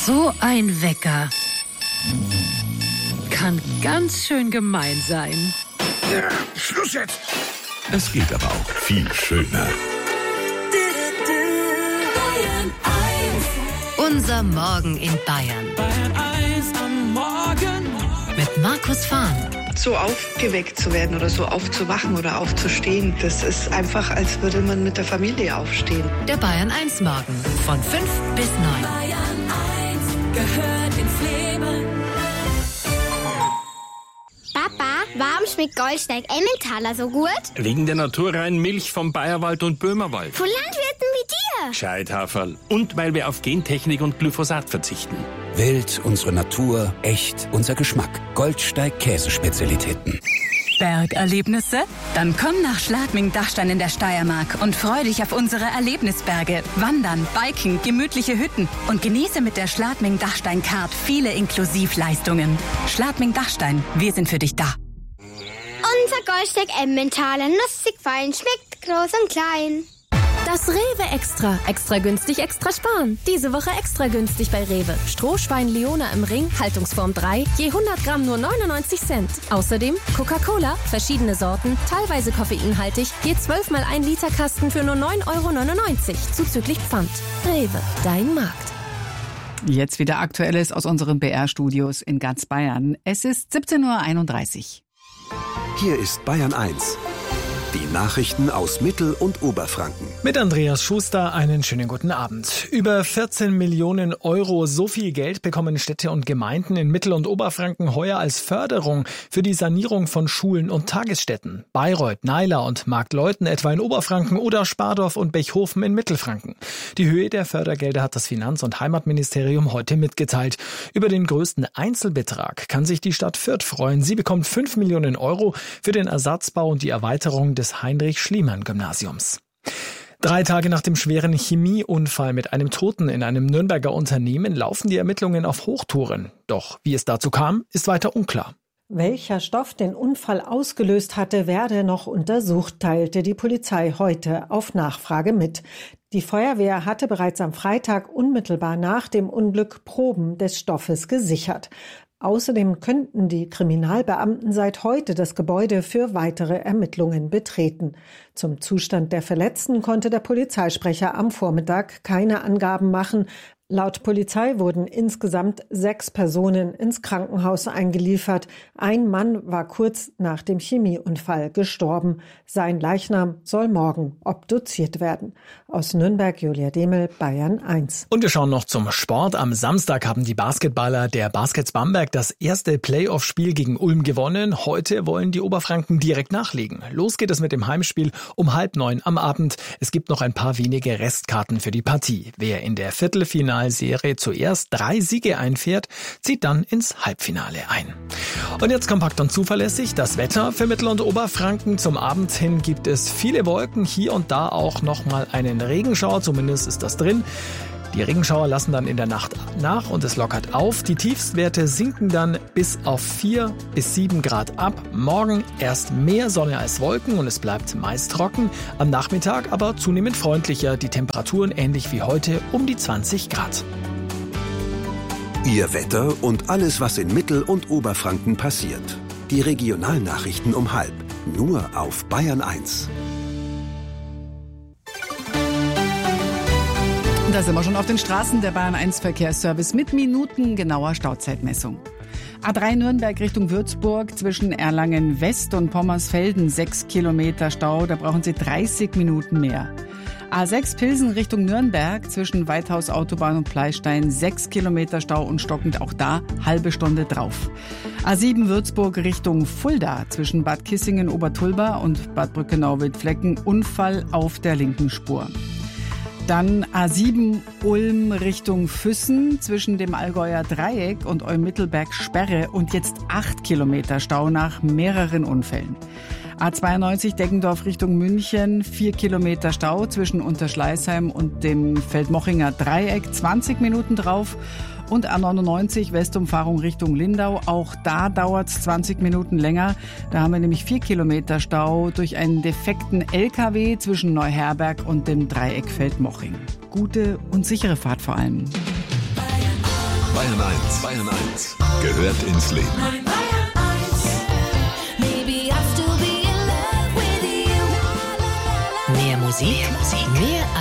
So ein Wecker kann ganz schön gemein sein. Ja, Schluss jetzt! Es geht aber auch viel schöner. Unser Morgen in Bayern. Bayern 1 am Morgen. Mit Markus Fahn. So aufgeweckt zu werden oder so aufzuwachen oder aufzustehen, das ist einfach, als würde man mit der Familie aufstehen. Der Bayern 1 Morgen von 5 bis 9. Bayern 1 gehört ins Leben. Papa, warum schmeckt Goldsteig Emmentaler so gut? Wegen der naturreinen Milch vom Bayerwald und Böhmerwald. Von Landwirten wie dir. Gescheithaferl. Und weil wir auf Gentechnik und Glyphosat verzichten. Wild, unsere Natur, echt, unser Geschmack. Goldsteig Käsespezialitäten. Bergerlebnisse? Dann komm nach Schladming-Dachstein in der Steiermark und freu dich auf unsere Erlebnisberge. Wandern, Biken, gemütliche Hütten und genieße mit der Schladming-Dachstein-Card viele Inklusivleistungen. Schladming-Dachstein, wir sind für dich da. Unser Goldsteig Emmentaler, nussig fein, schmeckt groß und klein. Das Rewe Extra. Extra günstig, extra sparen. Diese Woche extra günstig bei Rewe. Strohschwein Leona im Ring, Haltungsform 3, je 100 Gramm nur 99 Cent. Außerdem Coca-Cola, verschiedene Sorten, teilweise koffeinhaltig, je 12 mal 1 Liter Kasten für nur 9,99 € zuzüglich Pfand. Rewe, dein Markt. Jetzt wieder Aktuelles aus unseren BR-Studios in ganz Bayern. Es ist 17:31 Uhr. Hier ist Bayern 1. Die Nachrichten aus Mittel- und Oberfranken. Mit Andreas Schuster einen schönen guten Abend. Über 14 Millionen Euro, so viel Geld bekommen Städte und Gemeinden in Mittel- und Oberfranken heuer als Förderung für die Sanierung von Schulen und Tagesstätten. Bayreuth, Naila und Marktleuthen etwa in Oberfranken oder Spardorf und Bechhofen in Mittelfranken. Die Höhe der Fördergelder hat das Finanz- und Heimatministerium heute mitgeteilt. Über den größten Einzelbetrag kann sich die Stadt Fürth freuen. Sie bekommt 5 Millionen Euro für den Ersatzbau und die Erweiterung des Heinrich-Schliemann-Gymnasiums. 3 Tage nach dem schweren Chemieunfall mit einem Toten in einem Nürnberger Unternehmen laufen die Ermittlungen auf Hochtouren. Doch wie es dazu kam, ist weiter unklar. Welcher Stoff den Unfall ausgelöst hatte, werde noch untersucht, teilte die Polizei heute auf Nachfrage mit. Die Feuerwehr hatte bereits am Freitag unmittelbar nach dem Unglück Proben des Stoffes gesichert. Außerdem könnten die Kriminalbeamten seit heute das Gebäude für weitere Ermittlungen betreten. Zum Zustand der Verletzten konnte der Polizeisprecher am Vormittag keine Angaben machen. Laut Polizei wurden insgesamt 6 Personen ins Krankenhaus eingeliefert. Ein Mann war kurz nach dem Chemieunfall gestorben. Sein Leichnam soll morgen obduziert werden. Aus Nürnberg, Julia Demel, Bayern 1. Und wir schauen noch zum Sport. Am Samstag haben die Basketballer der Baskets Bamberg das erste Playoff-Spiel gegen Ulm gewonnen. Heute wollen die Oberfranken direkt nachlegen. Los geht es mit dem Heimspiel um 8:30 am Abend. Es gibt noch ein paar wenige Restkarten für die Partie. Wer in der Viertelfinalserie zuerst 3 Siege einfährt, zieht dann ins Halbfinale ein. Und jetzt kompakt und zuverlässig das Wetter für Mittel- und Oberfranken. Zum Abend hin gibt es viele Wolken, hier und da auch nochmal einen Regenschauer, zumindest ist das drin. Die Regenschauer lassen dann in der Nacht nach und es lockert auf. Die Tiefstwerte sinken dann bis auf 4 bis 7 Grad ab. Morgen erst mehr Sonne als Wolken und es bleibt meist trocken. Am Nachmittag aber zunehmend freundlicher. Die Temperaturen ähnlich wie heute um die 20 Grad. Ihr Wetter und alles, was in Mittel- und Oberfranken passiert. Die Regionalnachrichten um 12:30. Nur auf Bayern 1. Da sind wir schon auf den Straßen der Bayern 1 Verkehrsservice mit minutengenauer Stauzeitmessung. A3 Nürnberg Richtung Würzburg zwischen Erlangen West und Pommersfelden 6 Kilometer Stau, da brauchen Sie 30 Minuten mehr. A6 Pilsen Richtung Nürnberg zwischen Weithaus Autobahn und Pleistein 6 Kilometer Stau und stockend, auch da halbe Stunde drauf. A7 Würzburg Richtung Fulda zwischen Bad Kissingen Obertulba und Bad Brückenau-Wildflecken Unfall auf der linken Spur. Dann A7 Ulm Richtung Füssen zwischen dem Allgäuer Dreieck und Eumittelberg Sperre und jetzt 8 Kilometer Stau nach mehreren Unfällen. A92 Deggendorf Richtung München, 4 Kilometer Stau zwischen Unterschleißheim und dem Feldmochinger Dreieck, 20 Minuten drauf. Und A99 Westumfahrung Richtung Lindau, auch da dauert es 20 Minuten länger. Da haben wir nämlich 4 Kilometer Stau durch einen defekten LKW zwischen Neuherberg und dem Dreieck Feldmoching. Gute und sichere Fahrt vor allem. Bayern 1. Bayern 1. Bayern 1 gehört ins Leben. Mehr Musik, mehr